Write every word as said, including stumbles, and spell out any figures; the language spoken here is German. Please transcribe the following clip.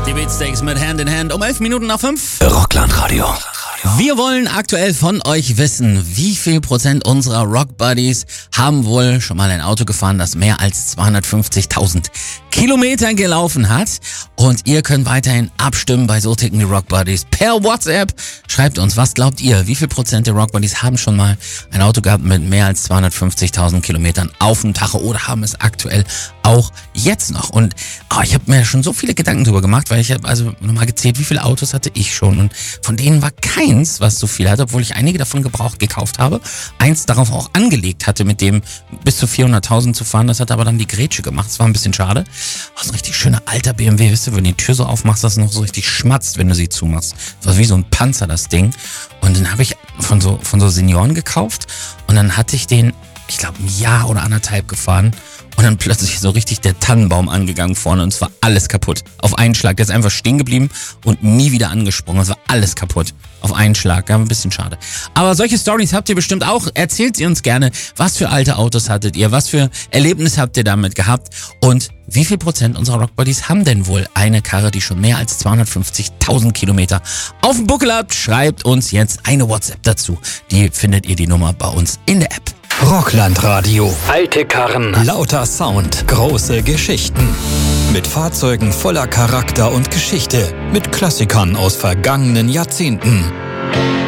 Die Beatsteaks mit Hand in Hand um elf Minuten nach fünf. Rockland Radio. Wir wollen aktuell von euch wissen, wie viel Prozent unserer Rock Buddies haben wohl schon mal ein Auto gefahren, das mehr als zweihundertfünfzigtausend Kilometer gelaufen hat. Und ihr könnt weiterhin abstimmen bei So ticken die Rock Buddies per WhatsApp. Schreibt uns, was glaubt ihr, wie viel Prozent der Rock Buddies haben schon mal ein Auto gehabt mit mehr als zweihundertfünfzigtausend Kilometern auf dem Tacho oder haben es aktuell auch jetzt noch. Und oh, ich habe mir schon so viele Gedanken drüber gemacht, weil ich habe also nochmal gezählt, wie viele Autos hatte ich schon. Und von denen war keins, was so viel hatte, obwohl ich einige davon gebraucht gekauft habe. Eins darauf auch angelegt hatte, mit dem bis zu vierhunderttausend zu fahren. Das hat aber dann die Grätsche gemacht. Das war ein bisschen schade. Oh, so ein richtig schöner alter B M W. Wisst ihr, wenn du die Tür so aufmachst, das noch so richtig schmatzt, wenn du sie zumachst. Das war wie so ein Panzer, das Ding. Und den habe ich von so, von so Senioren gekauft. Und dann hatte ich den, ich glaube, ein Jahr oder anderthalb gefahren. Und dann plötzlich so richtig der Tannenbaum angegangen vorne und es war alles kaputt. Auf einen Schlag. Der ist einfach stehen geblieben und nie wieder angesprungen. Es war alles kaputt. Auf einen Schlag. Ja, ein bisschen schade. Aber solche Storys habt ihr bestimmt auch. Erzählt sie uns gerne. Was für alte Autos hattet ihr? Was für Erlebnisse habt ihr damit gehabt? Und wie viel Prozent unserer Rockbuddies haben denn wohl eine Karre, die schon mehr als zweihundertfünfzigtausend Kilometer auf dem Buckel hat? Schreibt uns jetzt eine WhatsApp dazu. Die findet ihr die Nummer bei uns in der App. Rockland Radio. Alte Karren, lauter Sound, große Geschichten. Mit Fahrzeugen voller Charakter und Geschichte. Mit Klassikern aus vergangenen Jahrzehnten.